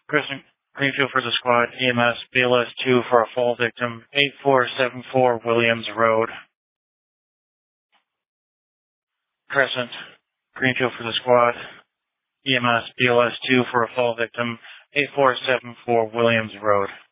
Crescent Greenfield for the squad. EMS BLS 2 for a fall victim. 8474 Williams Road. Crescent Greenfield for the squad. EMS BLS 2 for a fall victim. 8474 Williams Road.